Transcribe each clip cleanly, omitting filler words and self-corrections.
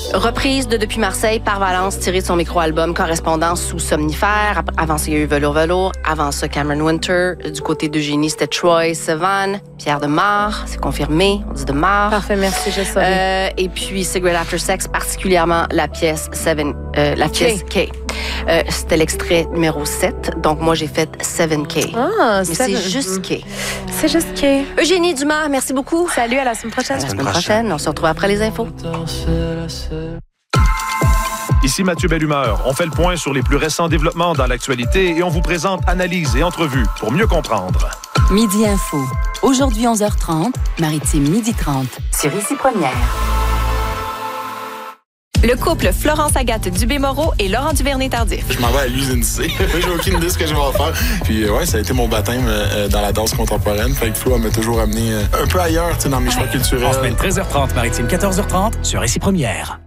Reprise de Depuis Marseille par Valence, tirée de son micro-album Correspondance sous somnifère. Avant ça, il y a eu Velours. Avant ça, Cameron Winter. Du côté d'Eugénie, c'était Troy Sivan. Pierre de Mar, c'est confirmé. On dit de Mar. Parfait, merci, je savais. Et puis Cigarette After Sex, particulièrement la pièce pièce K. C'était l'extrait numéro 7. Donc, moi, j'ai fait 7K. Ah, mais c'est juste K. C'est juste K. Eugénie Dumas, merci beaucoup. Salut, à la semaine prochaine. À la semaine prochaine. On se retrouve après les infos. Ici Mathieu Bellumeur. On fait le point sur les plus récents développements dans l'actualité et on vous présente analyses et entrevues pour mieux comprendre. Midi Info. Aujourd'hui 11h30, Maritime 12h30. Sur Ici Première. Le couple Florence-Agathe Dubé-Moreau et Laurent Duvernay-Tardif. Je m'en vais à l'usine C. J'ai aucune idée de ce que je vais en faire. Puis ouais, ça a été mon baptême dans la danse contemporaine. Fait que Flo, elle m'a toujours amené un peu ailleurs, tu sais, dans mes choix culturels. En semaine 13h30, Maritime 14h30, sur Ici Première.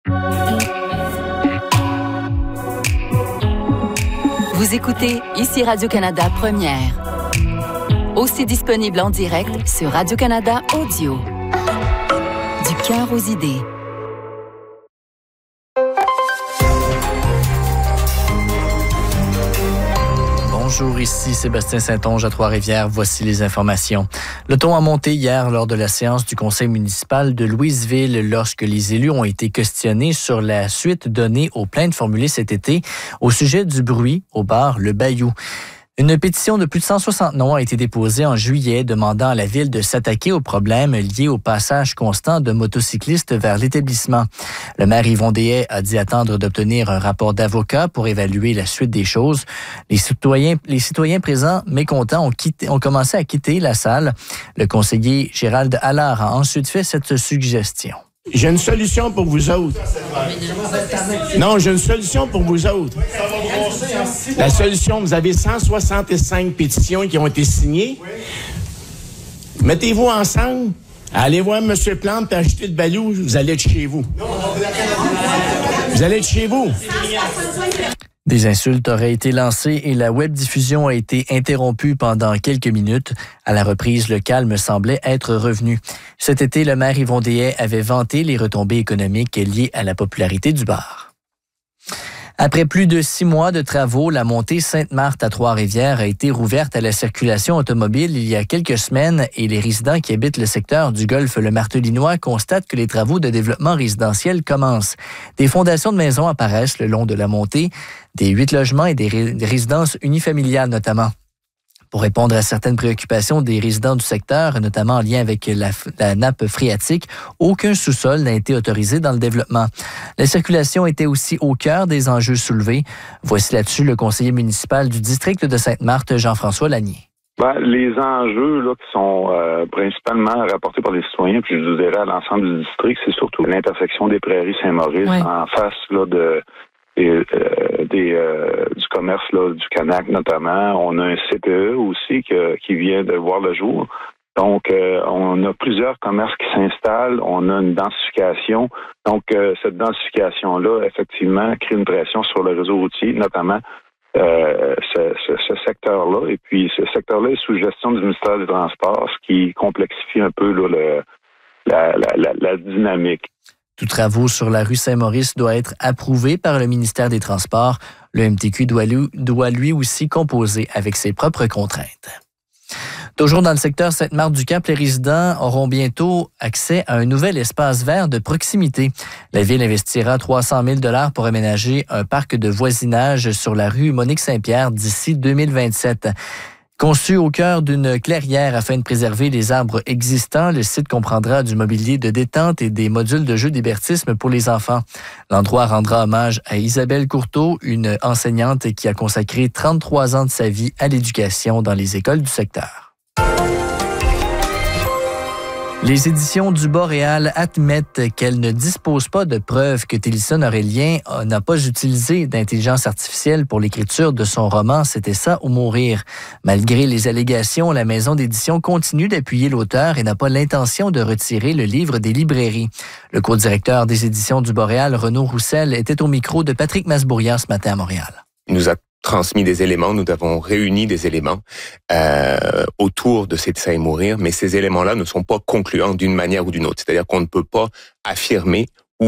Vous écoutez Ici Radio-Canada Première. Aussi disponible en direct sur Radio-Canada Audio. Du cœur aux idées. Bonjour, ici Sébastien Saint-Onge à Trois-Rivières. Voici les informations. Le ton a monté hier lors de la séance du conseil municipal de Louisville lorsque les élus ont été questionnés sur la suite donnée aux plaintes formulées cet été au sujet du bruit au bar Le Bayou. Une pétition de plus de 160 noms a été déposée en juillet demandant à la ville de s'attaquer aux problèmes liés au passage constant de motocyclistes vers l'établissement. Le maire Yvon Deshaies a dit attendre d'obtenir un rapport d'avocat pour évaluer la suite des choses. Les citoyens présents mécontents ont commencé à quitter la salle. Le conseiller Gérald Allard a ensuite fait cette suggestion. J'ai une solution pour vous autres. Non, j'ai une solution pour vous autres. La solution, vous avez 165 pétitions qui ont été signées. Mettez-vous ensemble, allez voir M. Plante et achetez le Bayou, vous allez être chez vous. Vous allez être chez vous. Des insultes auraient été lancées et la web-diffusion a été interrompue pendant quelques minutes. À la reprise, le calme semblait être revenu. Cet été, le maire Yvon Deshaies avait vanté les retombées économiques liées à la popularité du bar. Après plus de 6 mois de travaux, la montée Sainte-Marthe à Trois-Rivières a été rouverte à la circulation automobile il y a quelques semaines et les résidents qui habitent le secteur du golfe Le Martelinois constatent que les travaux de développement résidentiel commencent. Des fondations de maisons apparaissent le long de la montée, des 8 logements et des résidences unifamiliales notamment. Pour répondre à certaines préoccupations des résidents du secteur, notamment en lien avec la nappe phréatique, aucun sous-sol n'a été autorisé dans le développement. La circulation était aussi au cœur des enjeux soulevés. Voici là-dessus le conseiller municipal du district de Sainte-Marthe, Jean-François Lanier. Les enjeux là, qui sont principalement rapportés par les citoyens, puis je vous dirais à l'ensemble du district, c'est surtout l'intersection des Prairies Saint-Maurice en face là, du commerce là, du Canac notamment. On a un CPE aussi qui vient de voir le jour. Donc, on a plusieurs commerces qui s'installent. On a une densification. Donc, cette densification-là, effectivement, crée une pression sur le réseau routier, notamment ce secteur-là. Et puis, ce secteur-là est sous gestion du ministère des Transports, ce qui complexifie un peu là, la dynamique. Tout travaux sur la rue Saint-Maurice doit être approuvé par le ministère des Transports. Le MTQ doit lui aussi composer avec ses propres contraintes. Toujours dans le secteur Sainte-Marthe-du-Cap, les résidents auront bientôt accès à un nouvel espace vert de proximité. La ville investira 300 000 $ pour aménager un parc de voisinage sur la rue Monique-Saint-Pierre d'ici 2027. Conçu au cœur d'une clairière afin de préserver les arbres existants, le site comprendra du mobilier de détente et des modules de jeux d'hébertisme pour les enfants. L'endroit rendra hommage à Isabelle Courteau, une enseignante qui a consacré 33 ans de sa vie à l'éducation dans les écoles du secteur. Les éditions du Boréal admettent qu'elles ne disposent pas de preuves que Télisson Aurélien n'a pas utilisé d'intelligence artificielle pour l'écriture de son roman « C'était ça ou mourir ». Malgré les allégations, la maison d'édition continue d'appuyer l'auteur et n'a pas l'intention de retirer le livre des librairies. Le co-directeur des éditions du Boréal, Renaud Roussel, était au micro de Patrick Masbourian ce matin à Montréal. Il nous a transmis des éléments, nous avons réuni des éléments autour de C'est ça et mourir, mais ces éléments-là ne sont pas concluants d'une manière ou d'une autre. C'est-à-dire qu'on ne peut pas affirmer ou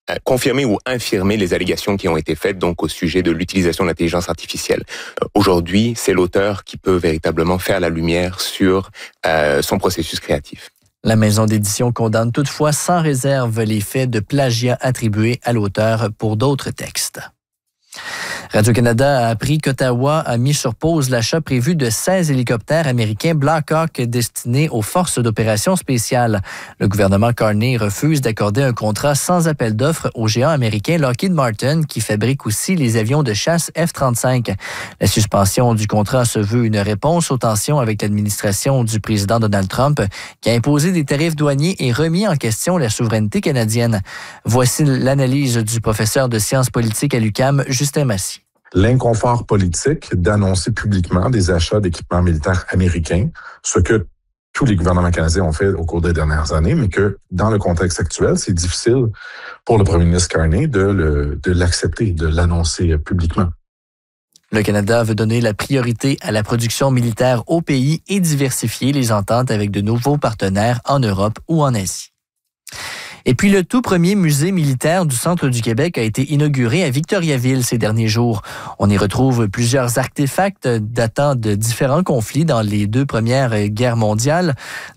confirmer ou infirmer les allégations qui ont été faites donc au sujet de l'utilisation de l'intelligence artificielle. Aujourd'hui, c'est l'auteur qui peut véritablement faire la lumière sur son processus créatif. La maison d'édition condamne toutefois sans réserve les faits de plagiat attribués à l'auteur pour d'autres textes. Radio-Canada a appris qu'Ottawa a mis sur pause l'achat prévu de 16 hélicoptères américains Black Hawk destinés aux forces d'opération spéciales. Le gouvernement Carney refuse d'accorder un contrat sans appel d'offres au géant américain Lockheed Martin qui fabrique aussi les avions de chasse F-35. La suspension du contrat se veut une réponse aux tensions avec l'administration du président Donald Trump qui a imposé des tarifs douaniers et remis en question la souveraineté canadienne. Voici l'analyse du professeur de sciences politiques à l'UQAM, Justin Massy. L'inconfort politique d'annoncer publiquement des achats d'équipements militaires américains, ce que tous les gouvernements canadiens ont fait au cours des dernières années, mais que dans le contexte actuel, c'est difficile pour le premier ministre Carney de l'accepter, de l'annoncer publiquement. Le Canada veut donner la priorité à la production militaire au pays et diversifier les ententes avec de nouveaux partenaires en Europe ou en Asie. Et puis, le tout premier musée militaire du centre du Québec a été inauguré à Victoriaville ces derniers jours. On y retrouve plusieurs artefacts datant de différents conflits dont les deux premières guerres mondiales.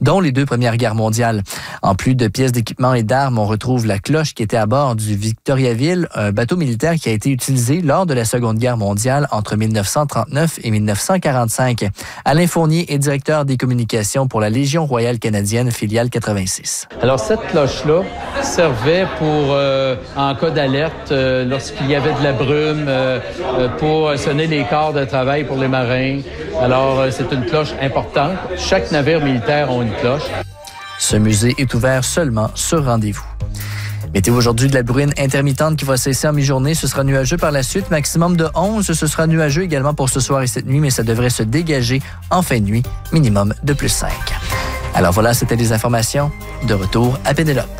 En plus de pièces d'équipement et d'armes, on retrouve la cloche qui était à bord du Victoriaville, un bateau militaire qui a été utilisé lors de la Seconde Guerre mondiale entre 1939 et 1945. Alain Fournier est directeur des communications pour la Légion royale canadienne, filiale 86. Alors, cette cloche-là servait pour, en cas d'alerte, lorsqu'il y avait de la brume, pour sonner les corps de travail pour les marins. Alors, c'est une cloche importante. Chaque navire militaire a une cloche. Ce musée est ouvert seulement sur rendez-vous. Météo aujourd'hui, de la bruine intermittente qui va cesser en mi-journée. Ce sera nuageux par la suite. Maximum de 11. Ce sera nuageux également pour ce soir et cette nuit, mais ça devrait se dégager en fin de nuit. Minimum de +5. Alors voilà, c'était les informations. De retour à Pénélope.